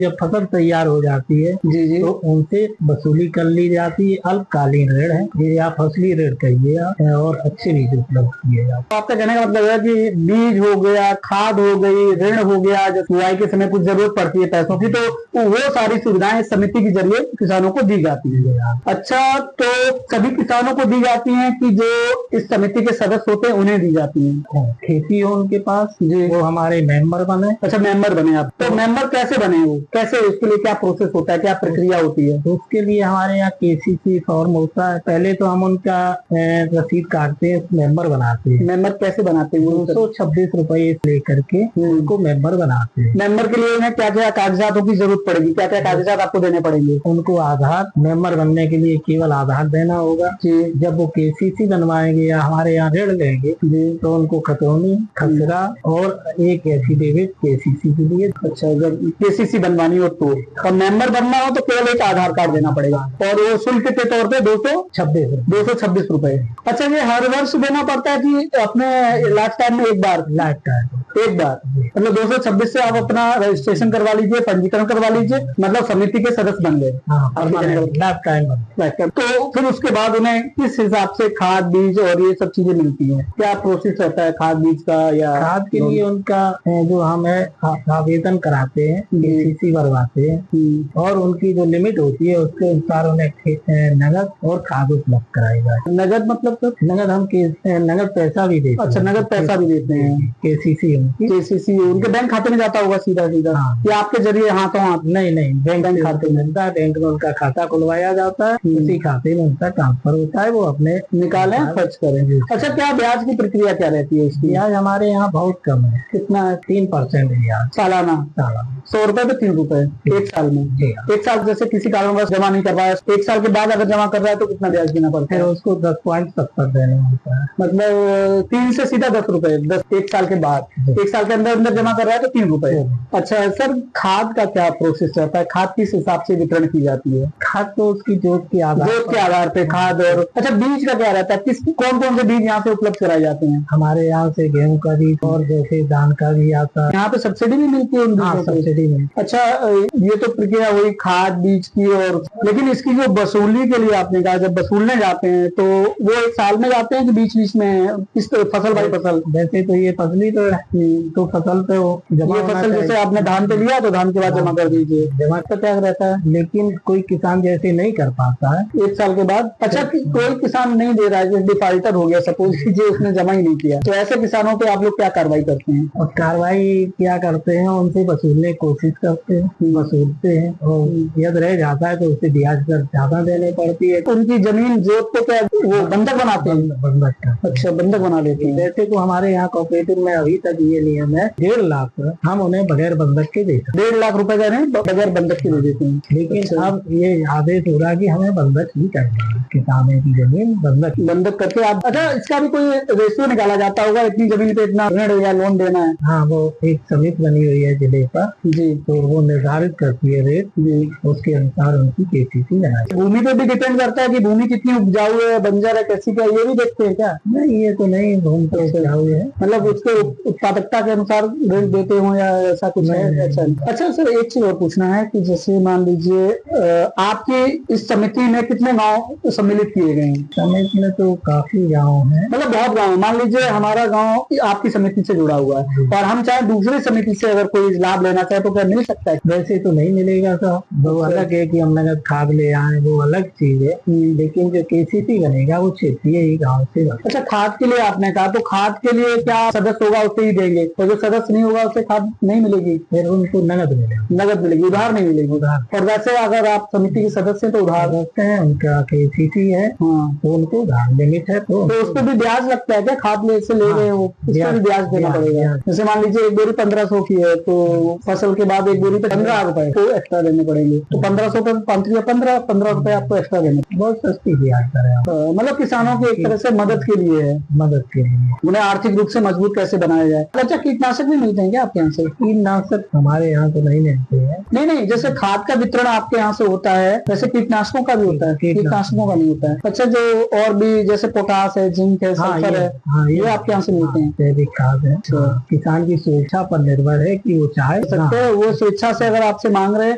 जब फसल तैयार हो जाती है जी जी। तो उनसे वसूली कर ली जाती है। अल्पकालीन ऋण है ये, या फसली ऋण कहिए और अच्छे बीज उपलब्ध किए जाते। तो आपका कहने का मतलब है कि बीज हो गया, खाद हो गई, ऋण हो गया, जब बुआई के समय कुछ जरूरत पड़ती है पैसों की, तो वो सारी सुविधाएं इस समिति के जरिए किसानों को दी जाती है। अच्छा, तो सभी किसानों को दी जाती हैं कि जो इस समिति के सदस्य होते हैं उन्हें दी जाती हैं? खेती हो उनके पास जी, वो हमारे मेंबर बने। अच्छा, मेंबर बने आप। तो मेंबर कैसे बने, वो कैसे, उसके लिए क्या प्रोसेस होता है, क्या प्रक्रिया होती है? तो उसके लिए हमारे यहाँ केसीसी फॉर्म होता है। पहले तो हम उनका रसीद काटते हैं, मेंबर बनाते हैं। मेंबर कैसे बनाते हैं? 226 रुपए लेकर के उनको मेंबर बनाते हैं। मेंबर के लिए उन्हें क्या क्या कागजातों की जरूरत पड़ेगी, क्या क्या कागजात आपको देने पड़ेंगे? उनको आधार, मेंबर बनने के लिए केवल आधार देना होगा। जब वो केसीसी बनवाएंगे या हमारे यहाँ ऋण लेंगे तो उनको खतौनी, खसरा और एक एफिडेविट केसीसी के लिए। अच्छा, जब केसीसी बनवानी हो तो, और मेंबर बनना हो तो केवल एक आधार कार्ड देना पड़ेगा, और वो शुल्क के तौर पे 226 रुपए। अच्छा, ये हर वर्ष देना पड़ता है कि अपने लाइफ टाइम में एक बार? लाइफ टाइम एक बार, मतलब 226 से आप अपना रजिस्ट्रेशन करवा लीजिए, पंजीकरण करवा लीजिए, मतलब समिति के सदस्य बन गए। Life time. तो फिर उसके बाद उन्हें किस हिसाब से खाद, बीज और ये सब चीजें मिलती हैं? क्या प्रोसेस रहता है खाद बीज का? या खाद के लिए उनका जो हमें आवेदन कराते हैं, केसीसी भरवाते हैं और उनकी जो लिमिट होती है उसके अनुसार उन्हें नगद और खाद उपलब्ध कराई जाए। नगद मतलब तो? नगद हम नगद पैसा भी देते हैं। अच्छा, नगद पैसा भी देते हैं। केसीसी उनके बैंक खाते में जाता होगा सीधा सीधा? या आपके जरिए हाथों हाथ? नहीं, बैंक खाते में मिलता है। बैंक में उनका खाता खुलवाया जाता है, उसी खाते में उनका ट्रांसफर होता है, वो अपने निकालें खर्च करें। अच्छा, क्या ब्याज की प्रक्रिया क्या रहती है इसकी? ब्याज हमारे यहाँ बहुत कम है। कितना है? 3% ब्याज सालाना। 100 रुपए पे 3 रुपए एक साल में। एक साल जैसे किसी कारणवश जमा नहीं कर पाया, एक साल के बाद अगर जमा कर रहा है तो कितना ब्याज देना पड़ता है? उसको 10.70 देना होता है। मतलब 3 से सीधा 10 रुपए, 10 एक साल के बाद। एक साल के अंदर अंदर जमा कर रहा है तो 3 रुपए। अच्छा सर, खाद का क्या प्रोसेस रहता है? खाद किस हिसाब से वितरण की जाती है? खाद तो उसकी जोत के आधार पे खाद। और अच्छा, बीज का क्या रहता है? कौन कौन से बीज यहाँ से उपलब्ध कराए जाते हैं? हमारे यहाँ से गेहूं का बीज और जैसे धान का भी आता है। यहाँ पे सब्सिडी भी मिलती है उन बीजों पे? सब्सिडी मिलती है। अच्छा, ये तो प्रक्रिया हुई खाद बीज की, और लेकिन इसकी जो वसूली के लिए आपने कहा, जब वसूलने जाते हैं तो वो एक साल में जाते हैं कि बीच बीच में, किस फसल बाई फसल? वैसे तो ये फसली तो फसल पे ये फसल जैसे आपने धान पे लिया तो धान के बाद जमा कर दीजिए, जमा का क्या रहता है? लेकिन कोई किसान जैसे नहीं कर पाता है एक साल के बाद। अच्छा, कोई किसान नहीं दे रहा है, डिफाल्टर हो गया सपोज कीजिए, उसने जमा ही नहीं किया, तो ऐसे किसानों पे आप लोग क्या कार्रवाई करते हैं? और कार्रवाई क्या करते हैं, उनसे वसूलने की कोशिश करते हैं, वसूलते हैं, और यदि रह जाता है तो उससे ब्याज दर ज्यादा देने पड़ती है। उनकी जमीन जोत को क्या वो बंधक बनाते हैं? बंधक। अच्छा, बंधक बना देते हैं। वैसे तो हमारे यहाँ कोऑपरेटिव में अभी तक ये नियम है, 1.5 लाख हम उन्हें बगैर बंधक के देते हैं। 1.5 लाख रुपए का नहीं, बगैर बंधक के दे देते हैं। लेकिन अब ये आदेश हो रहा कि हमें बंधक ही करना है, किसानों की जमीन बंधक करके आप। अच्छा, इसका भी कोई रेशियो निकाला जाता होगा, इतनी जमीन पे इतना ऋण या लोन देना है? हाँ, वो एक समिति बनी हुई है जिले पर जी, तो वो निर्धारित करती है रेट जी, उसके अनुसार उनकी केसीसी बनाई। भूमि पे भी डिपेंड करता है कि भूमि कितनी उपजाऊ है, बंजर है, कैसी क्या, ये भी देखते हैं क्या? नहीं, ये तो नहीं, भूमि तो उपजाऊ है, मतलब उसके उत्पादकता के अनुसार ऋण देते हो या ऐसा कुछ है? अच्छा सर, एक चीज और पूछना है कि जैसे मान लीजिए आपकी इस समिति में कितने गांव सम्मिलित किए गए हैं? समिति में तो काफी गांव हैं, मतलब बहुत गांव। मान लीजिए हमारा गांव आपकी समिति से जुड़ा हुआ है और हम चाहे दूसरी समिति से अगर कोई लाभ लेना चाहे तो क्या मिल सकता है? वैसे तो नहीं मिलेगा सर, वो अलग है कि हम नगद खाद ले आए, वो अलग चीज है। लेकिन जो केसीसी बनेगा वो क्षेत्रीय ही गाँव से। अच्छा, खाद के लिए आपने कहा, तो खाद के लिए क्या सदस्य होगा उसे ही देंगे, और जो सदस्य नहीं होगा उसे खाद नहीं मिलेगी? फिर उनको नगद मिलेगी, उधार नहीं मिलेगी। और वैसे अगर आप समिति के सदस्य हैं तो उधार रखते हैं, उनका केसीसी है तो उनको उधार लिमिट है, तो उस पर भी ब्याज लगता है क्या? खाद ले से ले गए वो, उस पर भी ब्याज देना पड़ेगा? जैसे मान लीजिए एक बोरी 1500 की है तो फसल के बाद एक बोरी पे 15 रुपए तो एक्स्ट्रा देने पड़ेंगे, तो 1500 पे 15 रुपए आपको एक्स्ट्रा देने। बहुत सस्ती ब्याज दर है। मतलब किसानों की एक तरह से मदद के लिए है, उन्हें आर्थिक रूप से मजबूत कैसे बनाया जाए। अच्छा, कीटनाशक भी मिलते हैं क्या आपके यहाँ से? कीटनाशक हमारे यहाँ तो नहीं मिलते हैं। नहीं, जैसे खाद का वितरण आपके यहाँ से होता है वैसे कीटनाशकों का भी होता है? कीटनाशकों का नहीं होता है। अच्छा, जो और भी जैसे पोटास है, जिंक है, सल्फर है, ये आपके यहाँ से मिलते हैं? जैविक खाद है। किसान की स्वेच्छा पर निर्भर है कि वो चाहे सकते हैं, वो स्वेच्छा से अगर आपसे मांग रहे हैं